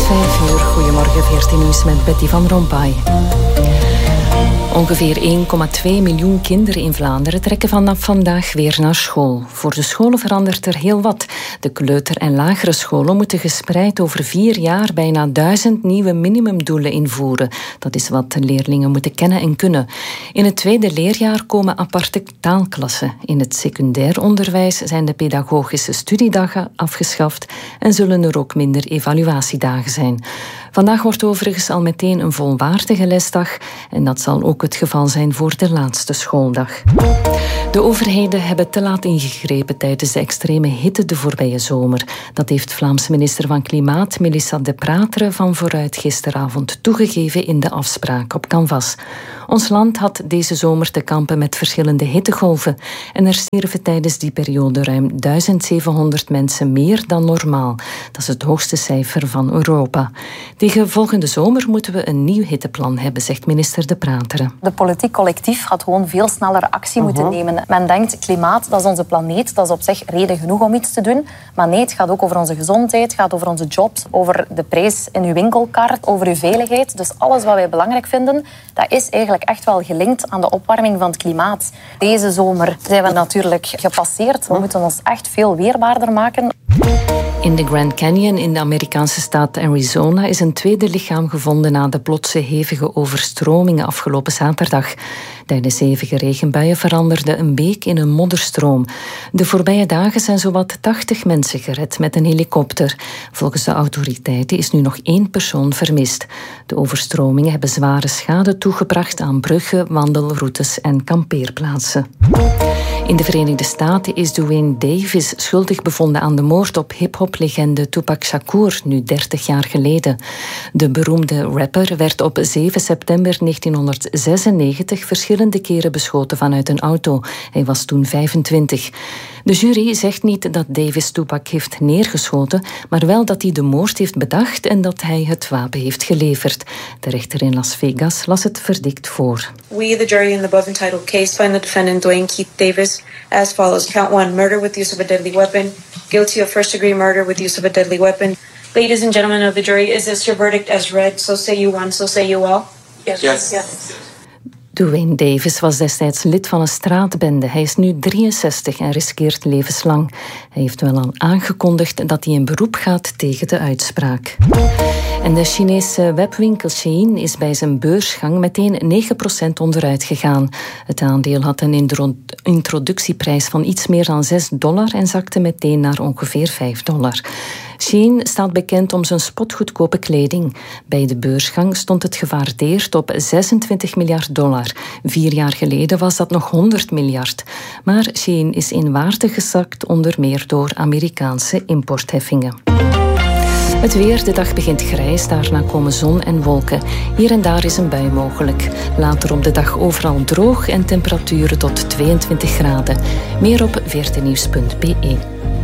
5:00. Goedemorgen, 14 nieuws met Betty van Rompuy. Ongeveer 1,2 miljoen kinderen in Vlaanderen trekken vanaf vandaag weer naar school. Voor de scholen verandert er heel wat. De kleuter- en lagere scholen moeten gespreid over 4 jaar bijna 1000 nieuwe minimumdoelen invoeren. Dat is wat leerlingen moeten kennen en kunnen. In het tweede leerjaar komen aparte taalklassen. In het secundair onderwijs zijn de pedagogische studiedagen afgeschaft en zullen er ook minder evaluatiedagen zijn. Vandaag wordt overigens al meteen een volwaardige lesdag en dat zal ook het geval zijn voor de laatste schooldag. De overheden hebben te laat ingegrepen tijdens de extreme hitte de voorbije zomer. Dat heeft Vlaamse minister van Klimaat Melissa De Pratere van Vooruit gisteravond toegegeven in de afspraak op Canvas. Ons land had deze zomer te kampen met verschillende hittegolven en er stierven tijdens die periode ruim 1700 mensen meer dan normaal. Dat is het hoogste cijfer van Europa. Tegen volgende zomer moeten we een nieuw hitteplan hebben, zegt minister De Pratere. De politiek collectief had gewoon veel sneller actie moeten nemen. Men denkt, klimaat, dat is onze planeet, dat is op zich reden genoeg om iets te doen. Maar nee, het gaat ook over onze gezondheid, het gaat over onze jobs, over de prijs in uw winkelkaart, over uw veiligheid. Dus alles wat wij belangrijk vinden, dat is eigenlijk echt wel gelinkt aan de opwarming van het klimaat. Deze zomer zijn we natuurlijk gepasseerd. We moeten ons echt veel weerbaarder maken. In de Grand Canyon in de Amerikaanse staat Arizona is een tweede lichaam gevonden na de plotse hevige overstromingen afgelopen zaterdag. Tijdens hevige regenbuien veranderde een beek in een modderstroom. De voorbije dagen zijn zowat 80 mensen gered met een helikopter. Volgens de autoriteiten is nu nog 1 persoon vermist. De overstromingen hebben zware schade toegebracht aan bruggen, wandelroutes en kampeerplaatsen. In de Verenigde Staten is Duane Davis schuldig bevonden aan de moord op hip-hop-legende Tupac Shakur, nu 30 jaar geleden. De beroemde rapper werd op 7 september 1996 verschillende keren beschoten vanuit een auto. Hij was toen 25. De jury zegt niet dat Davis Tupac heeft neergeschoten, maar wel dat hij de moord heeft bedacht en dat hij het wapen heeft geleverd. De rechter in Las Vegas las het verdict voor. We, the jury in the above entitled case, find the defendant Duane Keith Davis as follows. Count 1, murder with use of a deadly weapon. Guilty of first-degree murder with use of a deadly weapon. Ladies and gentlemen of the jury, is this your verdict as read? So say you one, so say you all. Yes. Duane Davis was destijds lid van een straatbende. Hij is nu 63 en riskeert levenslang. Hij heeft wel al aangekondigd dat hij in beroep gaat tegen de uitspraak. En de Chinese webwinkel Shein is bij zijn beursgang meteen 9% onderuit gegaan. Het aandeel had een introductieprijs van iets meer dan $6 en zakte meteen naar ongeveer $5. Shein staat bekend om zijn spotgoedkope kleding. Bij de beursgang stond het gewaardeerd op $26 miljard. 4 jaar geleden was dat nog 100 miljard. Maar Shein is in waarde gezakt, onder meer door Amerikaanse importheffingen. Het weer, de dag begint grijs, daarna komen zon en wolken. Hier en daar is een bui mogelijk. Later op de dag overal droog en temperaturen tot 22 graden. Meer op 14nieuws.be.